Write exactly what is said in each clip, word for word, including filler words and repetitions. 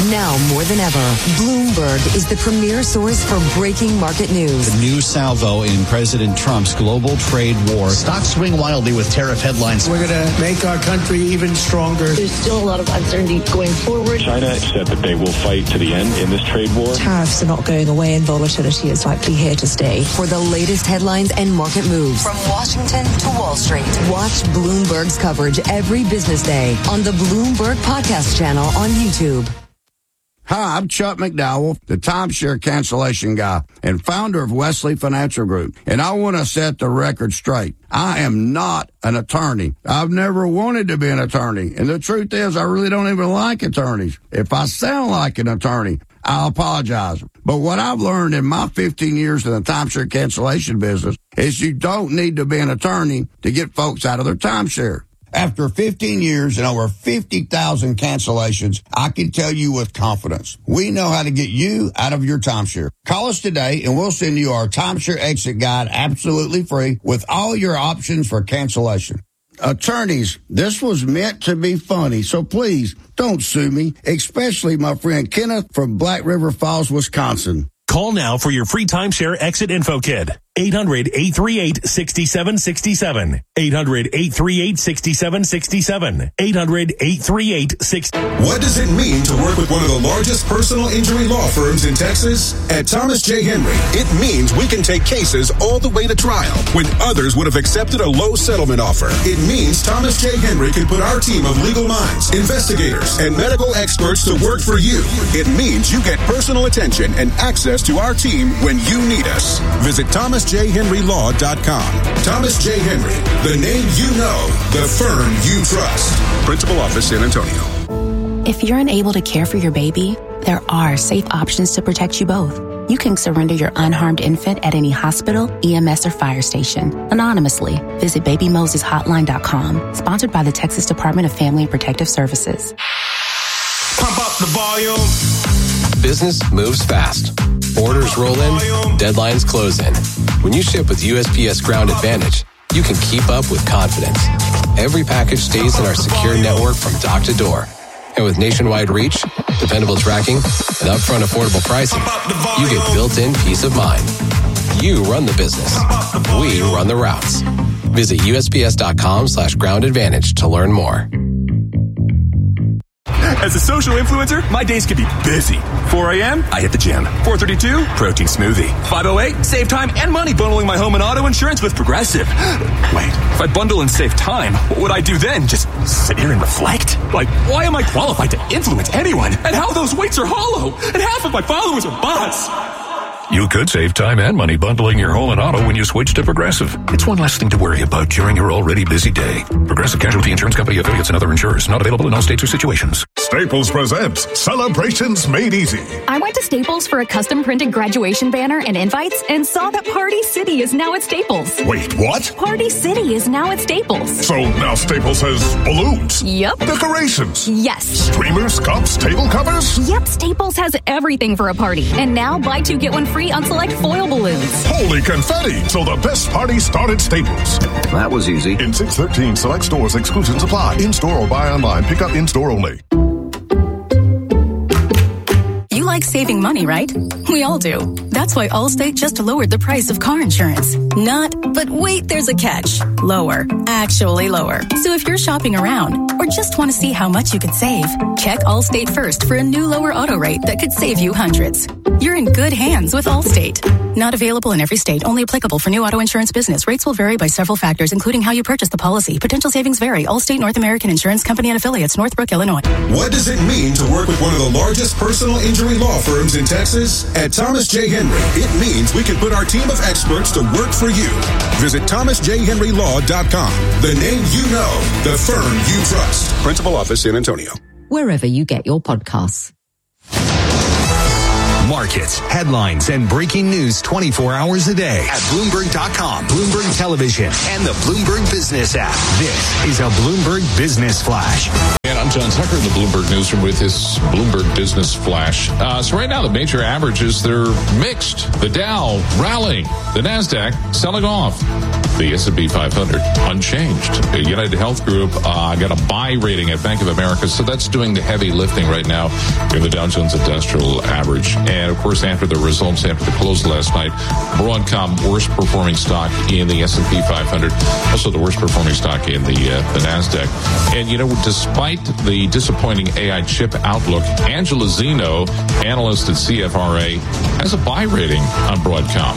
Now more than ever, Bloomberg is the premier source for breaking market news. The new salvo in President Trump's global trade war. Stocks swing wildly with tariff headlines. We're going to make our country even stronger. There's still a lot of uncertainty going forward. China said that they will fight to the end in this trade war. Tariffs are not going away and volatility is likely here to stay. For the latest headlines and market moves from Washington to Wall Street, watch Bloomberg's coverage every business day on the Bloomberg Podcast channel on YouTube. Hi, I'm Chuck McDowell, the timeshare cancellation guy and founder of Wesley Financial Group. And I want to set the record straight. I am not an attorney. I've never wanted to be an attorney. And the truth is, I really don't even like attorneys. If I sound like an attorney, I apologize. But what I've learned in my fifteen years in the timeshare cancellation business is you don't need to be an attorney to get folks out of their timeshare. After fifteen years and over fifty thousand cancellations, I can tell you with confidence, we know how to get you out of your timeshare. Call us today and we'll send you our timeshare exit guide absolutely free with all your options for cancellation. Attorneys, this was meant to be funny, so please don't sue me, especially my friend Kenneth from Black River Falls, Wisconsin. Call now for your free timeshare exit info kit. eight hundred, eight three eight, six seven six seven. eight hundred, eight three eight, six seven six seven. eight hundred, eight three eight, six What does it mean to work with one of the largest personal injury law firms in Texas? At Thomas J. Henry, it means we can take cases all the way to trial when others would have accepted a low settlement offer. It means Thomas J. Henry can put our team of legal minds, investigators, and medical experts to work for you. It means you get personal attention and access to our team when you need us. Visit thomas j henry law dot com. Thomas J. Henry, the name you know, the firm you trust. Principal Office, San Antonio. If you're unable to care for your baby, there are safe options to protect you both. You can surrender your unharmed infant at any hospital, E M S, or fire station anonymously. Visit baby moses hotline dot com. Sponsored by the Texas Department of Family and Protective Services. Pump up the volume. Business moves fast. Orders roll in, deadlines close in. When you ship with U S P S Ground Advantage, you can keep up with confidence. Every package stays in our secure network from dock to door. And with nationwide reach, dependable tracking, and upfront affordable pricing, you get built-in peace of mind. You run the business. We run the routes. Visit U S P S dot com slash ground advantage to learn more. As a social influencer, my days can be busy. four a.m., I hit the gym. four thirty-two, protein smoothie. five oh eight, save time and money bundling my home and auto insurance with Progressive. Wait, if I bundle and save time, what would I do then? Just sit here and reflect? Like, why am I qualified to influence anyone? And how those weights are hollow? And half of my followers are bots. You could save time and money bundling your home and auto when you switch to Progressive. It's one less thing to worry about during your already busy day. Progressive Casualty Insurance Company affiliates and other insurers. Not available in all states or situations. Staples presents Celebrations Made Easy. I went to Staples for a custom printed graduation banner and invites and saw that Party City is now at Staples. Wait, what? Party City is now at Staples. So now Staples has balloons? Yep. Decorations? Yes. Streamers, cups, table covers? Yep, Staples has everything for a party. And now buy two, get one free on select foil balloons. Holy confetti! So the best party started Staples. That was easy. In six thirteen select stores, exclusions apply. In-store or buy online. Pick up in-store only. You like saving money, right? We all do. That's why Allstate just lowered the price of car insurance. Not, but wait, there's a catch. Lower. Actually lower. So if you're shopping around or just want to see how much you could save, check Allstate first for a new lower auto rate that could save you hundreds. You're in good hands with Allstate. Not available in every state. Only applicable for new auto insurance business. Rates will vary by several factors, including how you purchase the policy. Potential savings vary. Allstate North American Insurance Company and affiliates, Northbrook, Illinois. What does it mean to work with one of the largest personal injury law firms in Texas? At Thomas J. Henry, it means we can put our team of experts to work for you. Visit thomas j henry law dot com. The name you know, the firm you trust. Principal Office, San Antonio. Wherever you get your podcasts. Markets, headlines, and breaking news twenty-four hours a day at Bloomberg dot com, Bloomberg Television, and the Bloomberg Business app. This is a Bloomberg Business Flash. I'm John Tucker in the Bloomberg Newsroom with his Bloomberg Business Flash. Uh, so right now, the major averages, they're mixed. The Dow rallying, the NASDAQ selling off. The S and P five hundred unchanged. The United Health Group uh, got a buy rating at Bank of America, so that's doing the heavy lifting right now in the Dow Jones Industrial Average. And, of course, after the results, after the close last night, Broadcom, worst performing stock in the S and P five hundred, also the worst performing stock in the, uh, the NASDAQ. And, you know, despite the disappointing A I chip outlook, Angela Zeno, analyst at C F R A, has a buy rating on Broadcom.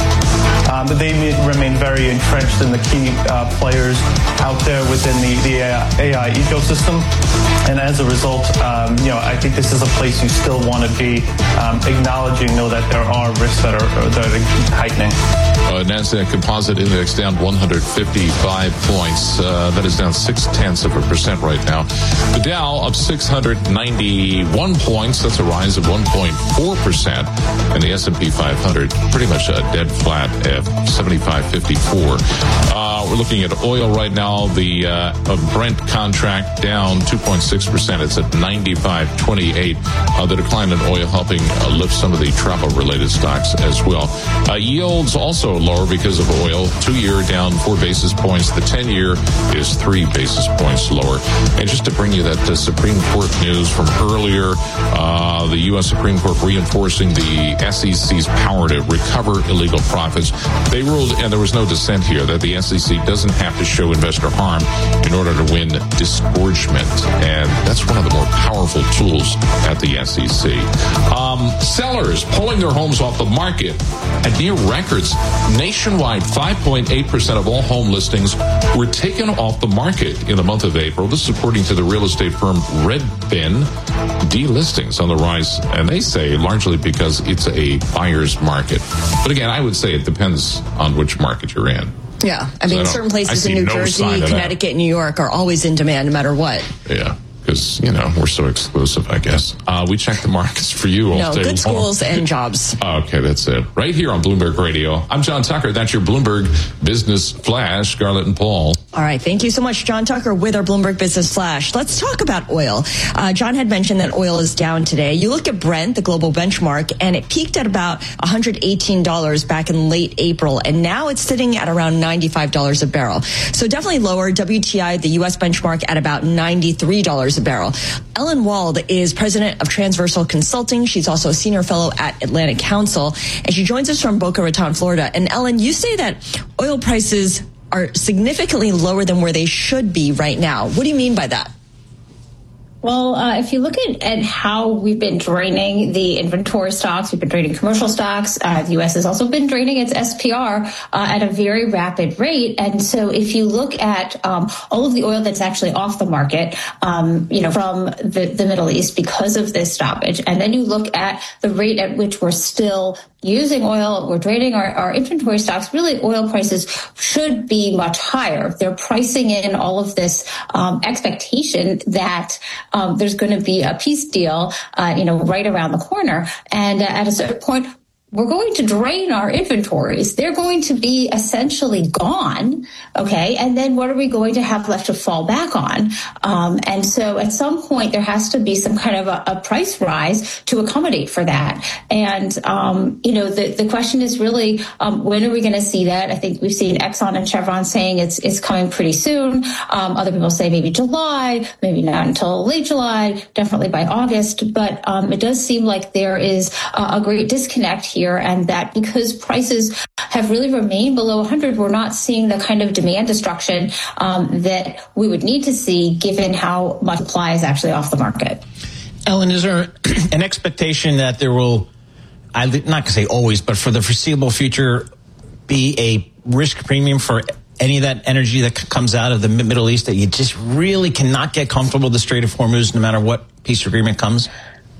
Um, but they remain very entrenched in the key uh, players out there within the, the A I ecosystem. And as a result, um, you know, I think this is a place you still want to be, um, acknowledging, though, that there are risks that are, that are heightening. Uh, NASDAQ Composite Index down one hundred fifty-five points. Uh, that is down six-tenths of a percent right now. The Dow up six hundred ninety-one points. That's a rise of one point four percent. And the S and P five hundred pretty much a dead flat at seventy-five fifty-four. Uh, we're looking at oil right now. The uh, Brent contract down two point six percent. It's at ninety-five twenty-eight. Uh, the decline in oil helping uh, lift some of the travel-related stocks as well. Uh, yields also lower because of oil. Two-year down four basis points. The ten-year is three basis points lower. And just to bring you that uh, Supreme Court news from earlier, uh, the U S Supreme Court reinforcing the S E C's power to recover illegal profits. They ruled, and there was no dissent here, that the S E C doesn't have to show investor harm in order to win disgorgement. And that's one of the more powerful tools at the S E C. Um, sellers pulling their homes off the market at near records. Nationwide, five point eight percent of all home listings were taken off the market in the month of April. This is according to the real estate firm Redfin. Delistings on the rise, and they say largely because it's a buyer's market. But again, I would say it depends on which market you're in. Yeah, I mean, So I certain places in I see New no Jersey, sign of that. Connecticut, New York are always in demand no matter what. Yeah, because, you know, we're so exclusive, I guess. Uh, we check the markets for you all No, day good long. schools and jobs. Okay, that's it. Right here on Bloomberg Radio. I'm John Tucker. That's your Bloomberg Business Flash. Scarlett and Paul. All right. Thank you so much, John Tucker, with our Bloomberg Business Flash. Let's talk about oil. Uh, John had mentioned that oil is down today. You look at Brent, the global benchmark, and it peaked at about one hundred eighteen dollars back in late April, and now it's sitting at around ninety-five dollars a barrel. So definitely lower. W T I, the U S benchmark, at about ninety-three dollars a barrel. Ellen Wald is president of Transversal Consulting. She's also a senior fellow at Atlantic Council, and she joins us from Boca Raton, Florida. And Ellen, you say that oil prices are significantly lower than where they should be right now. What do you mean by that? Well, uh, if you look at, at how we've been draining the inventory stocks, we've been draining commercial stocks. Uh, the U S has also been draining its S P R uh, at a very rapid rate. And so if you look at um, all of the oil that's actually off the market, um, you know, from the, the Middle East because of this stoppage, and then you look at the rate at which we're still using oil, we're draining our, our inventory stocks, really oil prices should be much higher. They're pricing in all of this um, expectation that um, there's going to be a peace deal, uh, you know, right around the corner. And uh, at a certain point, we're going to drain our inventories. They're going to be essentially gone, okay? And then what are we going to have left to fall back on? Um, and so at some point, there has to be some kind of a, a price rise to accommodate for that. And, um, you know, the, the question is really, um, when are we going to see that? I think we've seen Exxon and Chevron saying it's it's coming pretty soon. Um, other people say maybe July, maybe not until late July, definitely by August. But um, it does seem like there is a, a great disconnect here. Here, and that because prices have really remained below one hundred, we're not seeing the kind of demand destruction um, that we would need to see given how much supply is actually off the market. Ellen, is there an expectation that there will, I'm not going to say always, but for the foreseeable future, be a risk premium for any of that energy that comes out of the Middle East, that you just really cannot get comfortable with the Strait of Hormuz no matter what peace agreement comes?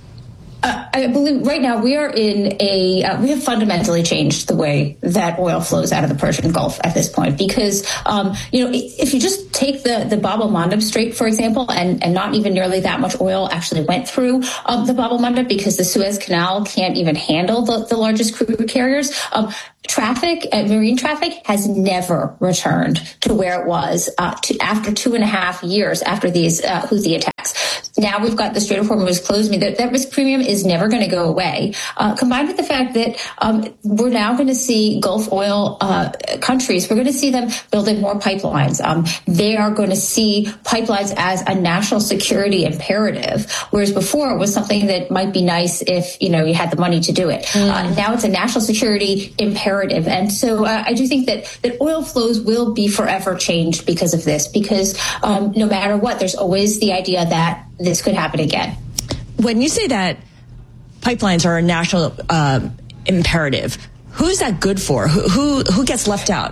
Uh, I believe right now we are in a, uh, we have fundamentally changed the way that oil flows out of the Persian Gulf at this point because, um, you know, if you just take the, the Bab el-Mandeb Strait, for example, and, and not even nearly that much oil actually went through um, the Bab el-Mandeb because the Suez Canal can't even handle the, the largest crude carriers. Um, Traffic, uh, marine traffic has never returned to where it was uh, to, after two and a half years after these uh, Houthi attacks. now we've got the Strait of Hormuz closed. I mean, that, that risk premium is never going to go away. Uh, combined with the fact that um, we're now going to see Gulf oil uh, countries, we're going to see them building more pipelines. Um, they are going to see pipelines as a national security imperative, whereas before it was something that might be nice if, you know, you had the money to do it. Mm. Uh, now it's a national security imperative. And so uh, I do think that, that oil flows will be forever changed because of this, because um, no matter what, there's always the idea that this could happen again. When you say that pipelines are a national uh, imperative, who's that good for? Who, who who gets left out?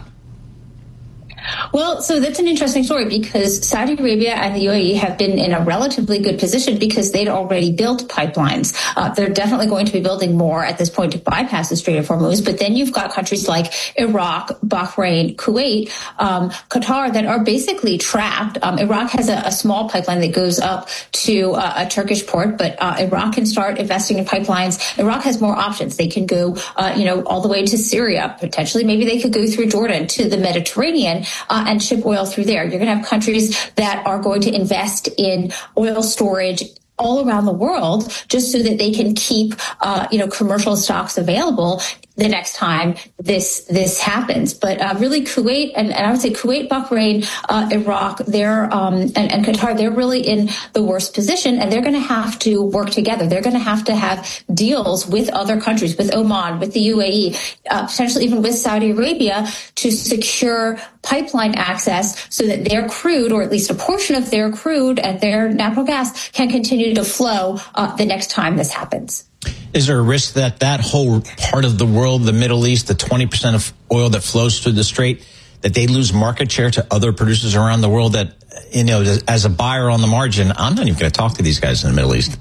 Well, so that's an interesting story because Saudi Arabia and the U A E have been in a relatively good position because they'd already built pipelines. Uh, they're definitely going to be building more at this point to bypass the Strait of Hormuz. But then you've got countries like Iraq, Bahrain, Kuwait, um, Qatar that are basically trapped. Um, Iraq has a, a small pipeline that goes up to uh, a Turkish port, but uh, Iraq can start investing in pipelines. Iraq has more options. They can go, uh, you know, all the way to Syria, potentially. Maybe they could go through Jordan to the Mediterranean. Uh, and ship oil through there. You're going to have countries that are going to invest in oil storage all around the world just so that they can keep, uh, you know, commercial stocks available the next time this this happens. But uh, really Kuwait, and, and I would say Kuwait, Bahrain, uh, Iraq, they're, um, and, and Qatar, they're really in the worst position, and they're going to have to work together. They're going to have to have deals with other countries, with Oman, with the U A E, uh, potentially even with Saudi Arabia to secure pipeline access so that their crude, or at least a portion of their crude and their natural gas, can continue to flow uh, the next time this happens. Is there a risk that that whole part of the world, the Middle East, the twenty percent of oil that flows through the strait, that they lose market share to other producers around the world that, you know, as a buyer on the margin, I'm not even going to talk to these guys in the Middle East?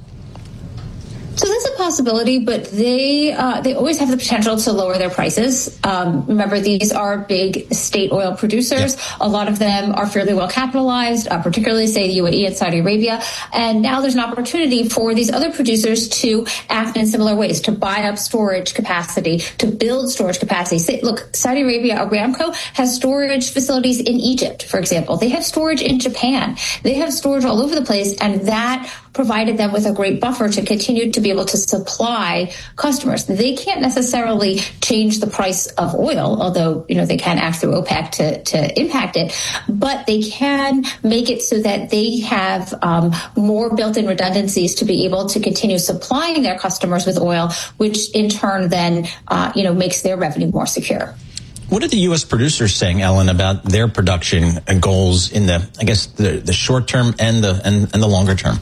So that's a possibility, but they uh, they always have the potential to lower their prices. Um, remember, these are big state oil producers. Yep. A lot of them are fairly well capitalized, uh, particularly, say, the U A E and Saudi Arabia. And now there's an opportunity for these other producers to act in similar ways, to buy up storage capacity, to build storage capacity. Say, look, Saudi Arabia, Aramco, has storage facilities in Egypt, for example. They have storage in Japan. They have storage all over the place, and that provided them with a great buffer to continue to be able to supply customers. They can't necessarily change the price of oil, although, you know, they can act through OPEC to, to impact it, but they can make it so that they have um, more built-in redundancies to be able to continue supplying their customers with oil, which in turn then, uh, you know, makes their revenue more secure. What are the U S producers saying, Ellen, about their production goals in the, I guess, the, the short term and the and, and the longer term?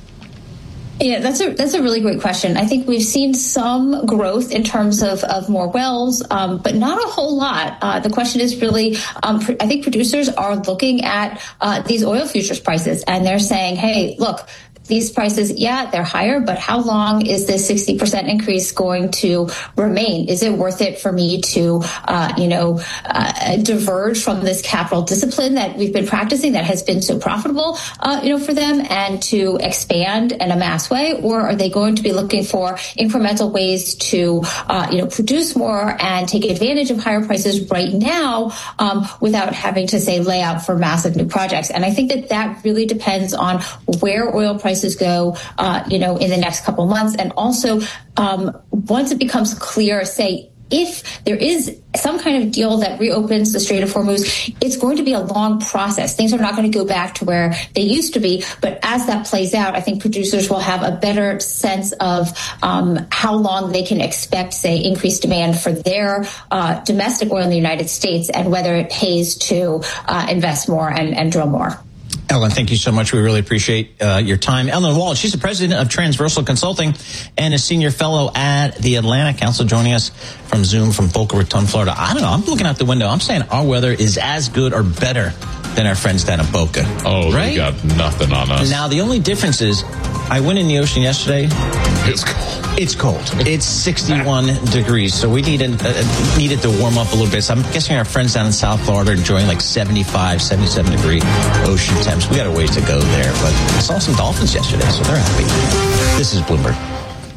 Yeah, that's a that's a really great question. I think we've seen some growth in terms of, of more wells, um, but not a whole lot. Uh, the question is really, um, pr- I think producers are looking at uh, these oil futures prices, and they're saying, hey, look, these prices, yeah, they're higher, but how long is this sixty percent increase going to remain? Is it worth it for me to, uh, you know, uh, diverge from this capital discipline that we've been practicing that has been so profitable, uh, you know, for them, and to expand and amass way? Or are they going to be looking for incremental ways to, uh, you know, produce more and take advantage of higher prices right now um, without having to, say, lay out for massive new projects? And I think that that really depends on where oil prices go, uh, you know, in the next couple months. And also, um, once it becomes clear, say, if there is some kind of deal that reopens the Strait of Hormuz, it's going to be a long process. Things are not going to go back to where they used to be. But as that plays out, I think producers will have a better sense of um, how long they can expect, say, increased demand for their uh, domestic oil in the United States, and whether it pays to uh, invest more and, and drill more. Ellen, thank you so much. We really appreciate uh, your time. Ellen Wald, she's the president of Transversal Consulting and a senior fellow at the Atlantic Council, joining us from Zoom from Boca Raton, Florida. I don't know. I'm looking out the window. I'm saying our weather is as good or better than our friends down in Boca. Oh, right? They got nothing on us. Now, the only difference is I went in the ocean yesterday. It's cold. It's cold. It's sixty-one degrees, so we needed, uh, needed to warm up a little bit. So I'm guessing our friends down in South Florida are enjoying like seventy-five, seventy-seven degree ocean temps. We got a ways to go there, but I saw some dolphins yesterday, so they're happy. This is Bloomberg.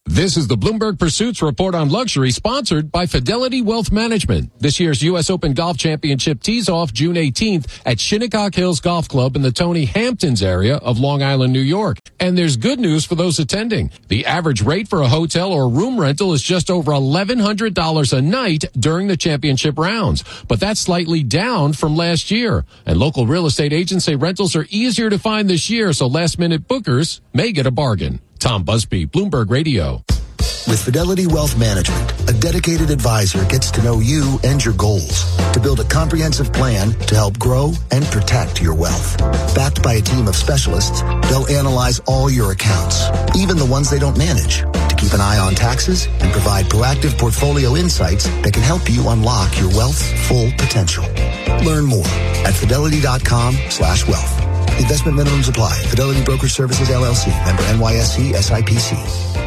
This is the Bloomberg Pursuits Report on Luxury, sponsored by Fidelity Wealth Management. This year's U S Open Golf Championship tees off June eighteenth at Shinnecock Hills Golf Club in the Tony Hamptons area of Long Island, New York. And there's good news for those attending. The average rate for a hotel or room rental is just over eleven hundred dollars a night during the championship rounds. But that's slightly down from last year. And local real estate agents say rentals are easier to find this year, so last-minute bookers may get a bargain. Tom Busby, Bloomberg Radio. With Fidelity Wealth Management, a dedicated advisor gets to know you and your goals to build a comprehensive plan to help grow and protect your wealth. Backed by a team of specialists, they'll analyze all your accounts, even the ones they don't manage, to keep an eye on taxes and provide proactive portfolio insights that can help you unlock your wealth's full potential. Learn more at fidelity.com slash wealth. Investment minimums apply. Fidelity Brokerage Services, L L C. Member N Y S E, S I P C.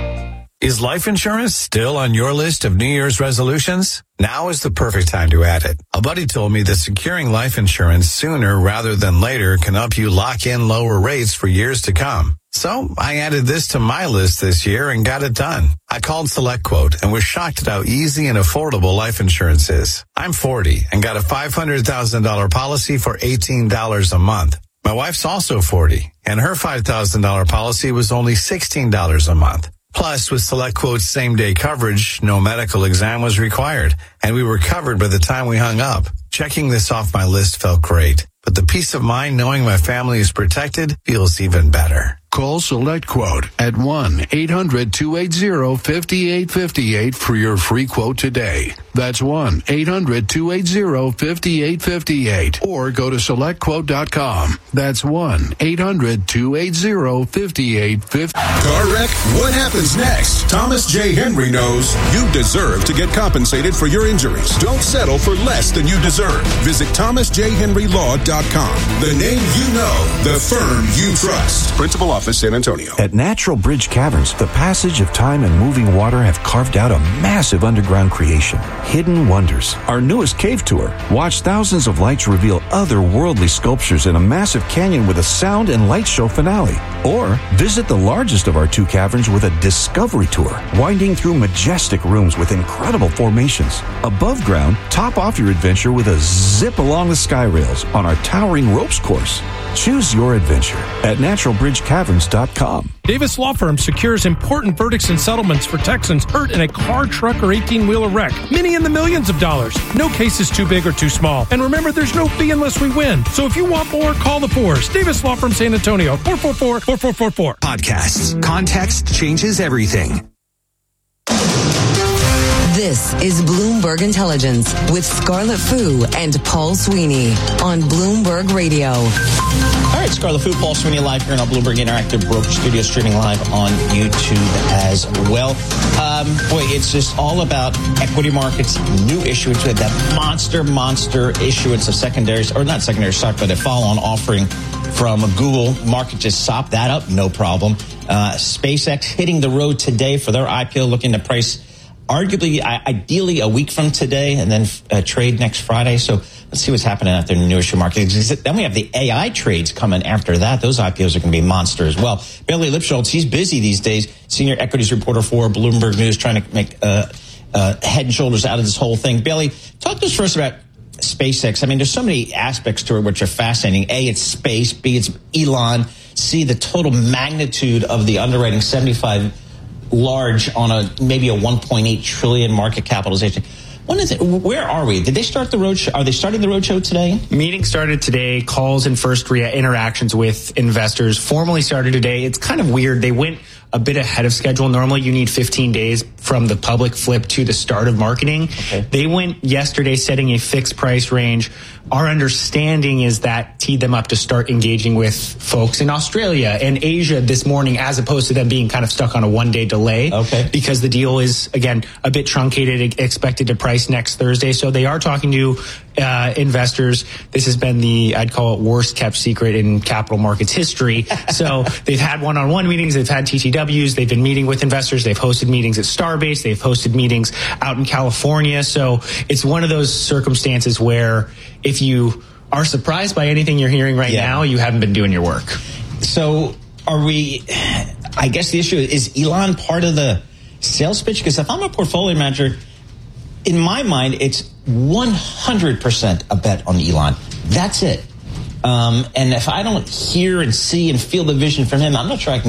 Is life insurance still on your list of New Year's resolutions? Now is the perfect time to add it. A buddy told me that securing life insurance sooner rather than later can help you lock in lower rates for years to come. So I added this to my list this year and got it done. I called SelectQuote and was shocked at how easy and affordable life insurance is. I'm forty and got a five hundred thousand dollars policy for eighteen dollars a month. My wife's also forty, and her five thousand dollars policy was only sixteen dollars a month. Plus, with SelectQuote's same-day coverage, no medical exam was required, and we were covered by the time we hung up. Checking this off my list felt great, but the peace of mind knowing my family is protected feels even better. Call SelectQuote at one eight hundred two eight zero five eight five eight for your free quote today. That's one eight hundred two eight zero five eight five eight. Or go to select quote dot com. That's one eight hundred two eight zero five eight five eight. Car wreck? What happens next? Thomas J. Henry knows you deserve to get compensated for your injuries. Don't settle for less than you deserve. Visit thomas j henry law dot com. The name you know, the firm you trust. Principal Office, San Antonio. At Natural Bridge Caverns, the passage of time and moving water have carved out a massive underground creation. Hidden Wonders, our newest cave tour. Watch thousands of lights reveal otherworldly sculptures in a massive canyon with a sound and light show finale. Or visit the largest of our two caverns with a discovery tour, winding through majestic rooms with incredible formations. Above ground, top off your adventure with a zip along the sky rails on our towering ropes course. Choose your adventure at natural bridge caverns dot com. Davis Law Firm secures important verdicts and settlements for Texans hurt in a car, truck, or eighteen-wheeler wreck. Many in the millions of dollars. No case is too big or too small. And remember, there's no fee unless we win. So if you want more, call the Fours. Davis Law Firm, San Antonio, four four four, four four four four. Podcasts. Context changes everything. This is Bloomberg Intelligence with Scarlett Fu and Paul Sweeney on Bloomberg Radio. All right, Scarlett Fu, Paul Sweeney live here in our Bloomberg Interactive Brokerage Studio, streaming live on YouTube as well. Um, boy, it's just all about equity markets, new issuance. We had that monster, monster issuance of secondaries, or not secondary stock, but a follow-on offering from Google. Market just sopped that up, no problem. Uh, SpaceX hitting the road today for their I P O, looking to price arguably, ideally, a week from today, and then uh, trade next Friday. So let's see what's happening out there in the new issue market. Then we have the A I trades coming after that. Those I P Os are going to be monster as well. Bailey Lipschultz, he's busy these days, senior equities reporter for Bloomberg News, trying to make uh, uh, head and shoulders out of this whole thing. Bailey, talk to us first about SpaceX. I mean, there's so many aspects to it which are fascinating. A, it's space. B, it's Elon. C, the total magnitude of the underwriting, seventy-five large on a maybe a one point eight trillion market capitalization. When is it? Where are we? Did they start the road show? Are they starting the road show today? Meeting started today. Calls and first re- interactions with investors formally started today. It's kind of weird. They went a bit ahead of schedule. Normally you need fifteen days from the public flip to the start of marketing. Okay. They went yesterday setting a fixed price range. Our understanding is that teed them up to start engaging with folks in Australia and Asia this morning, as opposed to them being kind of stuck on a one-day delay. Okay. Because the deal is, again, a bit truncated, expected to price next Thursday. So they are talking to uh, investors. This has been the, I'd call it, worst-kept secret in capital markets history. So they've had one-on-one meetings. They've had T T Ws. They've been meeting with investors. They've hosted meetings at Starbase. They've hosted meetings out in California. So it's one of those circumstances where if you are surprised by anything you're hearing right yeah. now, you haven't been doing your work. So are we, I guess the issue is, Elon part of the sales pitch? Because if I'm a portfolio manager, in my mind, it's one hundred percent a bet on Elon. That's it. Um, and if I don't hear and see and feel the vision from him, I'm not sure I can